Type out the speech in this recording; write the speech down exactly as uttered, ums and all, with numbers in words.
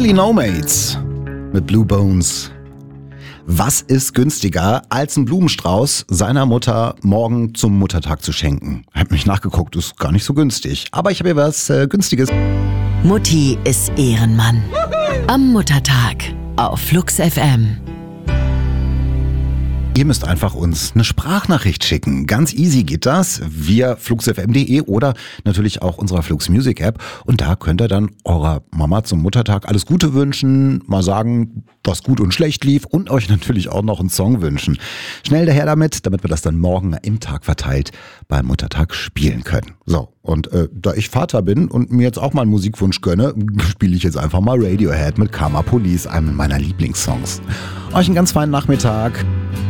Billy No Mates mit Blue Bones. Was ist günstiger, als einen Blumenstrauß seiner Mutter morgen zum Muttertag zu schenken? Hab mich nachgeguckt, ist gar nicht so günstig. Aber ich habe hier was äh, Günstiges. Mutti ist Ehrenmann. Am Muttertag auf Flux F M. Ihr müsst einfach uns eine Sprachnachricht schicken. Ganz easy geht das. Via fluxfm punkt de oder natürlich auch unserer Flux Music App. Und da könnt ihr dann eurer Mama zum Muttertag alles Gute wünschen, mal sagen, was gut und schlecht lief und euch natürlich auch noch einen Song wünschen. Schnell daher damit, damit wir das dann morgen im Tag verteilt beim Muttertag spielen können. So, und äh, da ich Vater bin und mir jetzt auch mal einen Musikwunsch gönne, spiele ich jetzt einfach mal Radiohead mit Karma Police, einem meiner Lieblingssongs. Euch einen ganz feinen Nachmittag.